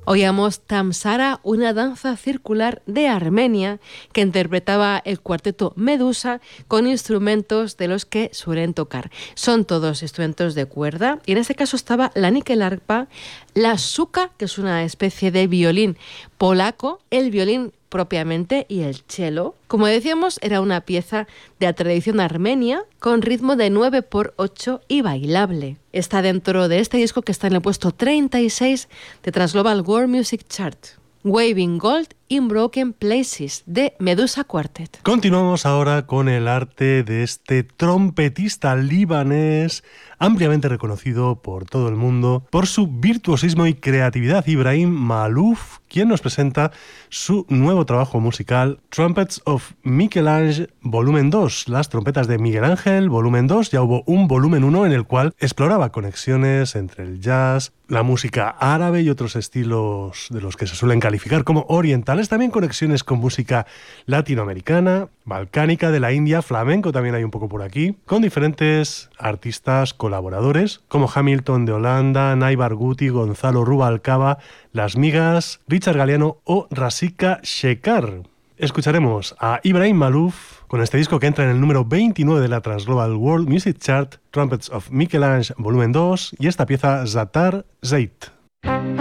Oíamos Tamsara, una danza circular de Armenia que interpretaba el cuarteto Medusa con instrumentos de los que suelen tocar. Son todos instrumentos de cuerda y en este caso estaba la níquel-arpa, la suka, que es una especie de violín polaco, el violín propiamente y el cello. Como decíamos, era una pieza de la tradición armenia con ritmo de 9x8 y bailable. Está dentro de este disco que está en el puesto 36 de Transglobal World Music Chart. Waving Gold in Broken Places, de Medusa Quartet. Continuamos ahora con el arte de este trompetista libanés ampliamente reconocido por todo el mundo por su virtuosismo y creatividad, Ibrahim Maalouf, quien nos presenta su nuevo trabajo musical, Trumpets of Michel-Ange Volumen 2, las trompetas de Miguel Ángel, Volumen 2. Ya hubo un Volumen 1 en el cual exploraba conexiones entre el jazz, la música árabe y otros estilos de los que se suelen calificar como orientales, también conexiones con música latinoamericana, balcánica, de la India, flamenco también hay un poco por aquí, con diferentes artistas colaboradores como Hamilton de Holanda, Nay Barghouti, Gonzalo Rubalcaba, Las Migas, Richard Galeano o Rasika Shekhar. Escucharemos a Ibrahim Maalouf con este disco que entra en el número 29 de la Transglobal World Music Chart, Trumpets of Michel-Ange Volumen 2, y esta pieza Zatar Zeit.